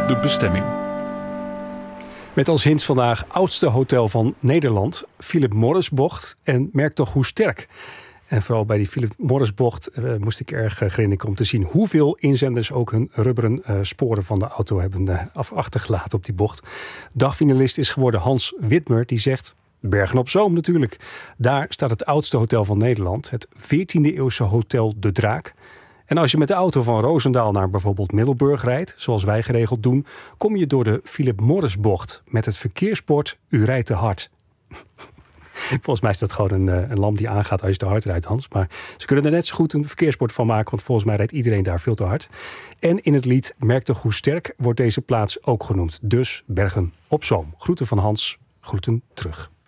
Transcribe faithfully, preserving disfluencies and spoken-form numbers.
de bestemming. Met als hint vandaag oudste hotel van Nederland, Philip Morris bocht. En merk toch hoe sterk. En vooral bij die Philip Morris bocht uh, moest ik erg uh, grinniken om te zien hoeveel inzenders ook hun rubberen uh, sporen van de auto hebben uh, af achtergelaten op die bocht. Dagfinalist is geworden Hans Witmer, die zegt: Bergen op Zoom natuurlijk. Daar staat het oudste hotel van Nederland, het veertiende eeuwse Hotel De Draak. En als je met de auto van Roosendaal naar bijvoorbeeld Middelburg rijdt, zoals wij geregeld doen, kom je door de Philip Morris bocht met het verkeersbord U rijdt te hard. Volgens mij is dat gewoon een, een lamp die aangaat als je te hard rijdt, Hans. Maar ze kunnen er net zo goed een verkeersbord van maken, want volgens mij rijdt iedereen daar veel te hard. En in het lied Merk toch hoe sterk wordt deze plaats ook genoemd. Dus Bergen op Zoom. Groeten van Hans, groeten terug.